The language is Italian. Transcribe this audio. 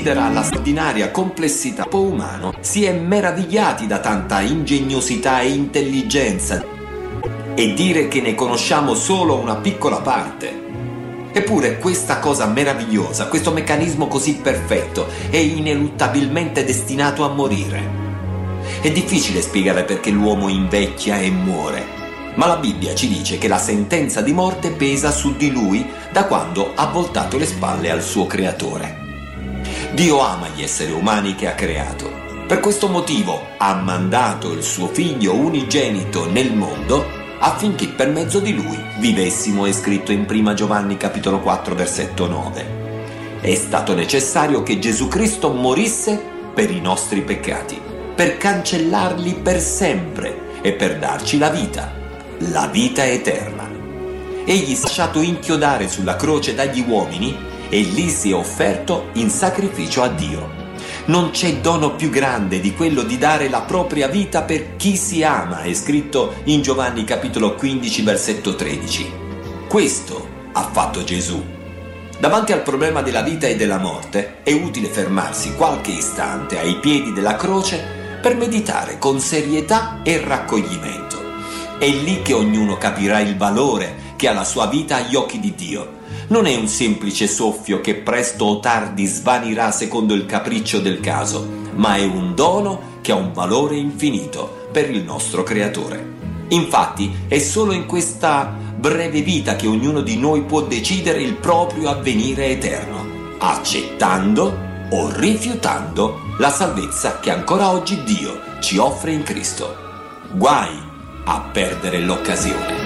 considera la straordinaria complessità del corpo umano, si è meravigliati da tanta ingegnosità e intelligenza, e dire che ne conosciamo solo una piccola parte. Eppure questa cosa meravigliosa, questo meccanismo così perfetto, è ineluttabilmente destinato a morire. È difficile spiegare perché l'uomo invecchia e muore, ma la Bibbia ci dice che la sentenza di morte pesa su di lui da quando ha voltato le spalle al suo creatore. Dio ama gli esseri umani che ha creato. Per questo motivo ha mandato il suo figlio unigenito nel mondo affinché per mezzo di lui vivessimo, è scritto in 1 Giovanni capitolo 4 versetto 9. È stato necessario che Gesù Cristo morisse per i nostri peccati, per cancellarli per sempre e per darci la vita eterna. Egli si è lasciato inchiodare sulla croce dagli uomini e lì si è offerto in sacrificio a Dio. Non c'è dono più grande di quello di dare la propria vita per chi si ama, è scritto in Giovanni capitolo 15 versetto 13. Questo ha fatto Gesù. Davanti al problema della vita e della morte è utile fermarsi qualche istante ai piedi della croce per meditare con serietà e raccoglimento. È lì che ognuno capirà il valore che ha la sua vita agli occhi di Dio. Non è un semplice soffio che presto o tardi svanirà secondo il capriccio del caso, ma è un dono che ha un valore infinito per il nostro Creatore. Infatti, è solo in questa breve vita che ognuno di noi può decidere il proprio avvenire eterno, accettando o rifiutando la salvezza che ancora oggi Dio ci offre in Cristo. Guai a perdere l'occasione.